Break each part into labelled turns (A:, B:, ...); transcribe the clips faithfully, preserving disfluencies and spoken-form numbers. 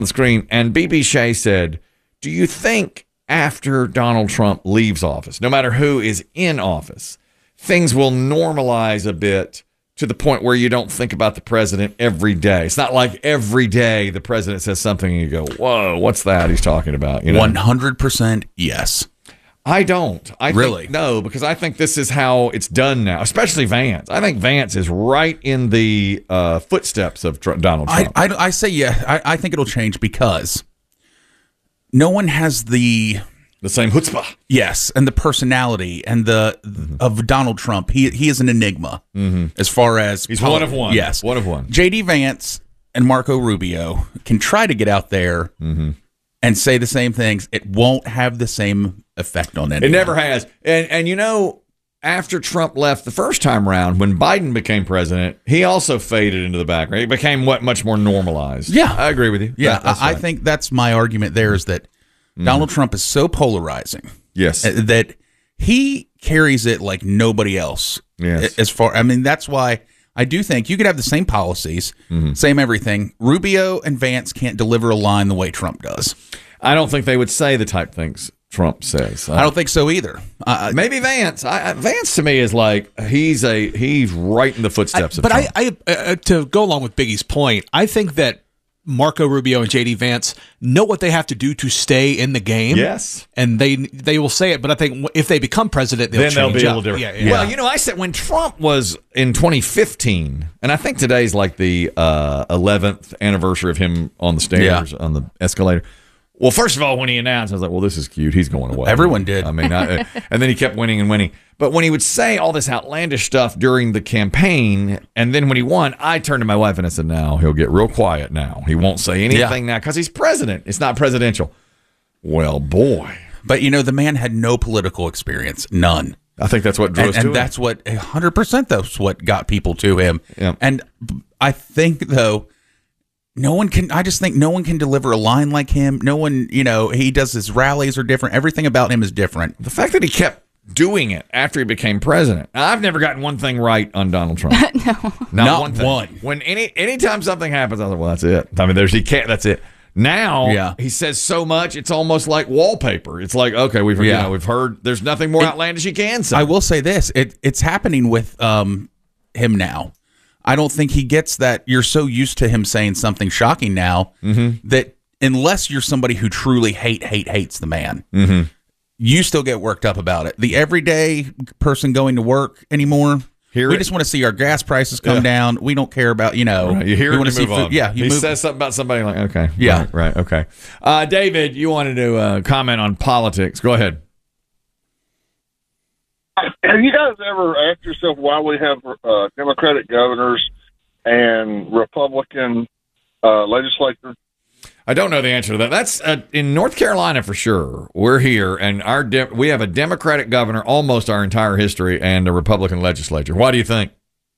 A: the screen, and B B Shea said, do you think after Donald Trump leaves office, no matter who is in office, things will normalize a bit to the point where you don't think about the president every day? It's not like every day the president says something and you go, whoa, what's that he's talking about? You know?
B: one hundred percent yes.
A: I don't. I
B: really?
A: Think, no, because I think this is how it's done now, especially Vance. I think Vance is right in the uh, footsteps of Tr- Donald Trump.
B: I, I, I say yeah. I, I think it'll change because no one has the...
A: The same chutzpah.
B: Yes, and the personality and the mm-hmm. of Donald Trump. He he is an enigma mm-hmm. as far as...
A: He's poli- one of one.
B: Yes.
A: One of one.
B: J D Vance and Marco Rubio can try to get out there mm-hmm. and say the same things. It won't have the same effect on anyone.
A: It never has. And, and you know, after Trump left the first time around, when Biden became president, he also faded into the background. He became what much more normalized.
B: Yeah.
A: I agree with you.
B: Yeah,
A: that,
B: I,
A: right.
B: I think that's my argument there is that mm. Donald Trump is so polarizing.
A: Yes.
B: That he carries it like nobody else.
A: Yes.
B: As far, I mean, that's why I do think you could have the same policies, mm-hmm. same everything. Rubio and Vance can't deliver a line the way Trump does.
A: I don't think they would say the type things Trump says.
B: I don't think so either. Uh,
A: Maybe Vance. I, Vance to me is like he's a he's right in the footsteps
C: I,
A: of
C: but
A: Trump.
C: I, I uh, to go along with Biggie's point, I think that Marco Rubio and J D Vance know what they have to do to stay in the game.
A: Yes,
C: and they they will say it. But I think if they become president, they'll
A: then they'll
C: change
A: be
C: up.
A: a little different.
C: Yeah, yeah.
A: Well, you know, I said when Trump was in twenty fifteen, and I think today's like the uh, eleventh anniversary of him on the stairs
B: Yeah.
A: on the escalator. Well, first of all, when he announced, I was like, well, this is cute. He's going away.
B: Everyone did.
A: I mean, I, and then he kept winning and winning. But when he would say all this outlandish stuff during the campaign, and then when he won, I turned to my wife and I said, now he'll get real quiet now. He won't say anything
B: Yeah.
A: now because he's president. It's not presidential. Well, boy.
B: But, you know, the man had no political experience. None.
A: I think that's what drew
B: and,
A: us to
B: and
A: him.
B: that's what one hundred percent that's what got people to him.
A: Yeah.
B: And I think, though, no one can, I just think no one can deliver a line like him. No one, you know, he does his rallies are different. Everything about him is different.
A: The fact that he kept doing it after he became president. Now, I've never gotten one thing right on Donald Trump.
D: no.
A: Not,
B: Not
A: one thing.
B: one.
A: When any anytime something happens, I was like, well, that's it. I mean, there's he can't. That's it. Now
B: Yeah.
A: he says so much, it's almost like wallpaper. It's like, okay, we've
B: Yeah.
A: you know, we've heard. There's nothing more
B: It-
A: outlandish he can say.
B: I will say this: it it's happening with um him now. I don't think he gets that. You're so used to him saying something shocking now
A: Mm-hmm.
B: that unless you're somebody who truly hate hate hates the man,
A: Mm-hmm.
B: you still get worked up about it. The everyday person going to work anymore.
A: Hear
B: we
A: it.
B: just want to see our gas prices come
A: Yeah.
B: down. We don't care about, you know,
A: Right, you hear
B: we
A: it
B: want
A: and
B: to
A: you
B: see
A: move
B: food.
A: on.
B: Yeah, you
A: he
B: move.
A: says something about somebody like, okay,
B: Yeah.
A: right, right, okay. Uh, David, you wanted to uh, comment on politics. Go ahead.
E: Have you guys ever asked yourself why we have uh, Democratic governors and Republican uh, legislators?
A: I don't know the answer to that. That's uh, in North Carolina for sure. We're here, and our de- we have a Democratic governor almost our entire history, and a Republican legislature. Why do you think?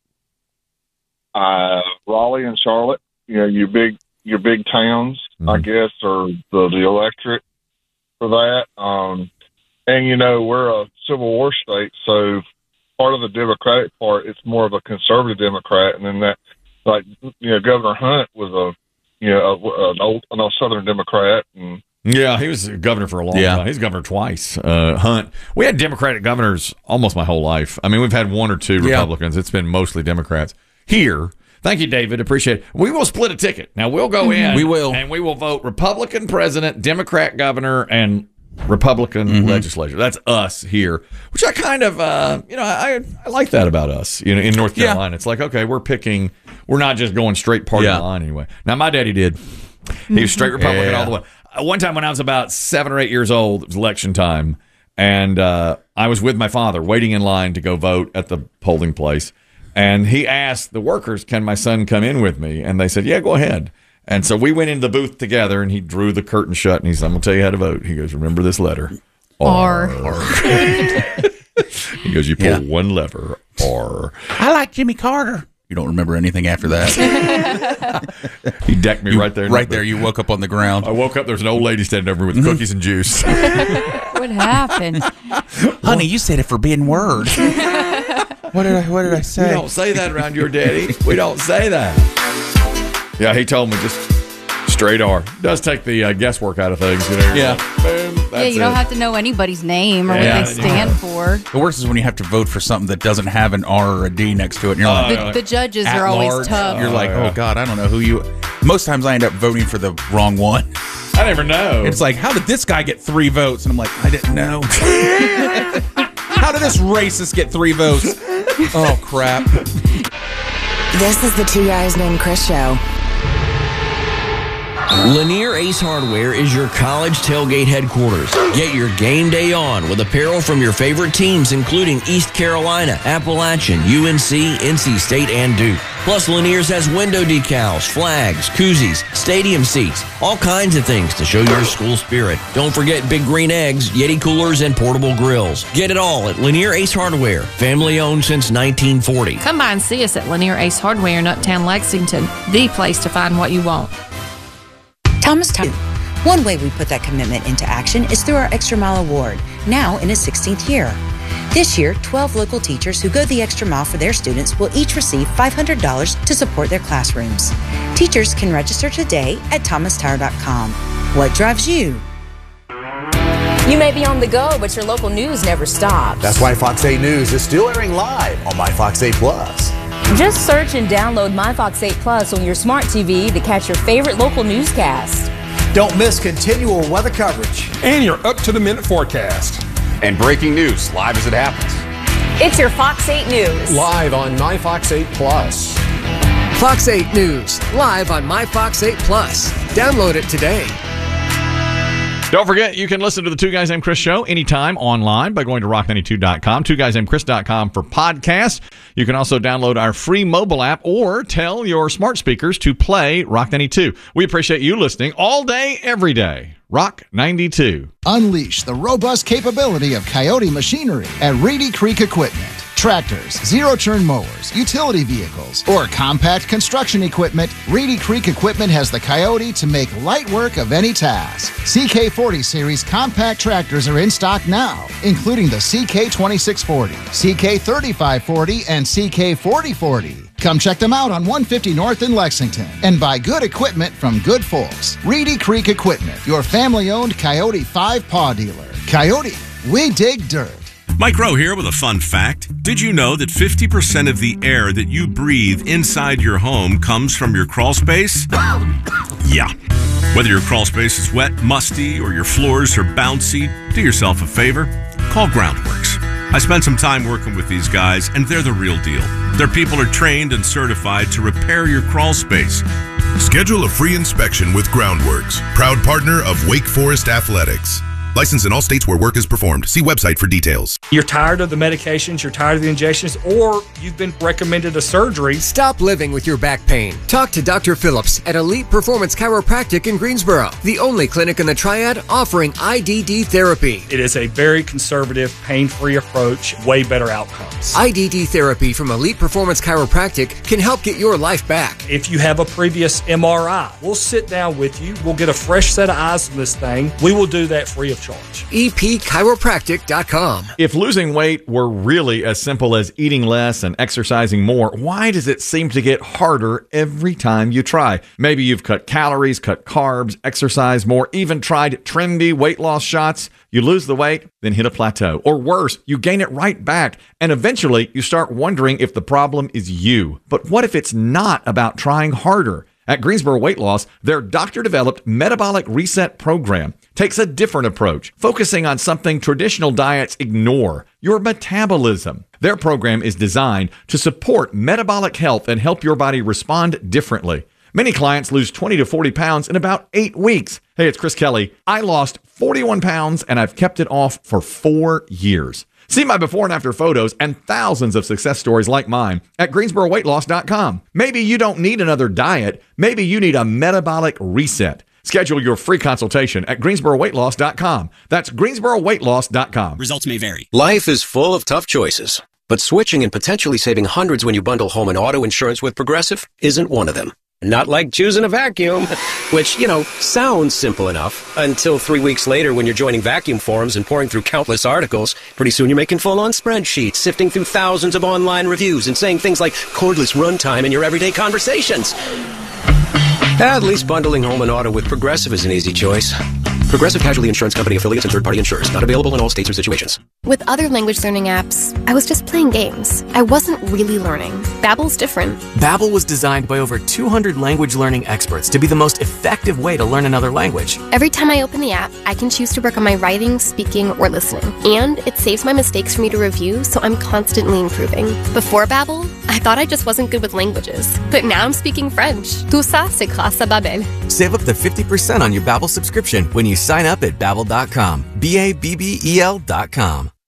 E: Uh, Raleigh and Charlotte, you know, your big your big towns,
A: Mm-hmm.
E: I guess, are the, the electorate for that. Um, and you know, we're a Civil War state, so part of the Democratic part, it's more of a conservative Democrat, and then that, like, you know, Governor Hunt was a you know a, an old an old Southern Democrat, and
A: Yeah, he was governor for a long
B: Yeah.
A: time. He's governor twice. Uh, Hunt. We had Democratic governors almost my whole life. I mean, we've had one or two
B: Yeah.
A: Republicans. It's been mostly Democrats here. Thank you, David. Appreciate it. We will split a ticket. Now, we'll go in.
B: We will.
A: And we will vote Republican president, Democrat governor, and Republican
B: Mm-hmm.
A: legislature. That's us here, which I kind of, uh, you know, I I like that about us, you know, in North
B: Yeah.
A: Carolina. It's like, okay, we're picking, we're not just going straight party
B: Yeah.
A: line anyway. Now, my daddy did. He was straight Republican
B: Yeah.
A: all the way. Uh, One time when I was about seven or eight years old, it was election time, and uh, I was with my father waiting in line to go vote at the polling place. And he asked the workers, can my son come in with me? And they said, yeah, go ahead. And so we went into the booth together, and he drew the curtain shut, and he said, I'm going to tell you how to vote. He goes, remember this letter.
D: R.
A: He goes, you pull
B: Yeah.
A: one lever, R.
B: I like Jimmy Carter. You don't remember anything after that.
A: He decked me
B: You-
A: right there.
B: Right there. You woke up on the ground.
A: I woke up, there was an old lady standing over me with cookies and juice.
D: What happened?
B: Honey, you said it for being word. What did I what did I
A: We
B: say?
A: don't say that around your daddy. We don't say that. Yeah, he told me just Straight R. Does take the uh, guesswork out of things. You know,
B: Yeah.
A: like, boom, that's
D: Yeah, you don't
A: it.
D: have to know anybody's name or
A: Yeah,
D: what they stand for.
B: The worst is when you have to vote for something that doesn't have an R or a D next to it, and you're like,
D: The, the judges
B: at
D: are always
B: large.
D: tough.
B: You're like,
A: yeah.
B: oh god, I don't know who you. Most times I end up voting for the wrong one.
A: I never know.
B: It's like, how did this guy get three votes? And I'm like, I didn't know. How did this racist get three votes? Oh crap.
F: This is the Two Guys Named Chris show.
G: Lanier Ace Hardware is your college tailgate headquarters. Get your game day on with apparel from your favorite teams, including East Carolina, Appalachian, U N C, N C State, and Duke. Plus, Lanier's has window decals, flags, koozies, stadium seats, all kinds of things to show your school spirit. Don't forget Big Green Eggs, Yeti coolers, and portable grills. Get it all at Lanier Ace Hardware, family owned since nineteen forty.
H: Come by and see us at Lanier Ace Hardware in Uptown Lexington, the place to find what you want.
I: Thomas Tire. One way we put that commitment into action is through our Extra Mile Award, now in its sixteenth year. This year, twelve local teachers who go the extra mile for their students will each receive five hundred dollars to support their classrooms. Teachers can register today at thomas tire dot com. What drives you?
J: You may be on the go, but your local news never stops.
K: That's why Fox eight News is still airing live on My Fox eight Plus.
J: Just search and download My Fox eight Plus on your smart T V to catch your favorite local newscast.
K: Don't miss continual weather coverage.
L: And your up-to-the-minute forecast.
M: And breaking news, live as it happens.
J: It's your Fox eight News.
L: Live on My Fox eight Plus.
N: Fox eight News, live on My Fox eight Plus. Download it today.
A: Don't forget, you can listen to the Two Guys Named Chris show anytime online by going to rock ninety-two dot com, two guys named chris dot com for podcasts. You can also download our free mobile app or tell your smart speakers to play Rock ninety-two. We appreciate you listening all day, every day. Rock ninety-two.
O: Unleash the robust capability of Coyote machinery at Reedy Creek Equipment. Tractors, zero-turn mowers, utility vehicles, or compact construction equipment, Reedy Creek Equipment has the Coyote to make light work of any task. C K forty series compact tractors are in stock now, including the C K twenty-six forty, C K thirty-five forty, and C K forty forty. Come check them out on one fifty North in Lexington and buy good equipment from good folks. Reedy Creek Equipment, your family-owned Coyote five paw dealer. Coyote, we dig dirt.
P: Mike Rowe here with a fun fact. Did you know that fifty percent of the air that you breathe inside your home comes from your crawl space? Yeah. Whether your crawl space is wet, musty, or your floors are bouncy, do yourself a favor. Call Groundworks. I spent some time working with these guys, and they're the real deal. Their people are trained and certified to repair your crawl space.
Q: Schedule a free inspection with Groundworks, proud partner of Wake Forest Athletics. Licensed in all states where work is performed. See website for details.
R: You're tired of the medications, you're tired of the injections, or you've been recommended a surgery.
N: Stop living with your back pain. Talk to Doctor Phillips at Elite Performance Chiropractic in Greensboro, the only clinic in the Triad offering I D D therapy.
R: It is a very conservative, pain-free approach, way better outcomes.
N: I D D therapy from Elite Performance Chiropractic can help get your life back.
R: If you have a previous M R I, we'll sit down with you, we'll get a fresh set of eyes on this thing. We will do that free of charge.
N: E P chiropractic dot com.
A: If losing weight were really as simple as eating less and exercising more, why does it seem to get harder every time you try? Maybe you've cut calories, cut carbs, exercised more, even tried trendy weight loss shots. You lose the weight, then hit a plateau. Or worse, you gain it right back. And eventually you start wondering if the problem is you. But what if it's not about trying harder? At Greensboro Weight Loss, their doctor-developed metabolic reset program takes a different approach, focusing on something traditional diets ignore, your metabolism. Their program is designed to support metabolic health and help your body respond differently. Many clients lose twenty to forty pounds in about eight weeks. Hey, it's Chris Kelly. I lost forty-one pounds and I've kept it off for four years. See my before and after photos and thousands of success stories like mine at greensboro weight loss dot com. Maybe you don't need another diet. Maybe you need a metabolic reset. Schedule your free consultation at greensboro weight loss dot com. That's greensboro weight loss dot com.
S: Results may vary. Life is full of tough choices, but switching and potentially saving hundreds when you bundle home and auto insurance with Progressive isn't one of them. Not like choosing a vacuum, which, you know, sounds simple enough until three weeks later when you're joining vacuum forums and pouring through countless articles. Pretty soon you're making full-on spreadsheets, sifting through thousands of online reviews and saying things like cordless runtime in your everyday conversations. At least bundling home and auto with Progressive is an easy choice. Progressive Casualty Insurance Company affiliates and third-party insurers. Not available in all states or situations.
T: With other language learning apps, I was just playing games. I wasn't really learning. Babbel's different.
U: Babbel was designed by over two hundred language learning experts to be the most effective way to learn another language.
T: Every time I open the app, I can choose to work on my writing, speaking, or listening. And it saves my mistakes for me to review, so I'm constantly improving. Before Babbel, I thought I just wasn't good with languages. But now I'm speaking French. Tout ça, c'est grâce à Babbel.
U: Save up to fifty percent on your Babbel subscription when you sign up at babbel dot com. B A B B E L dot com.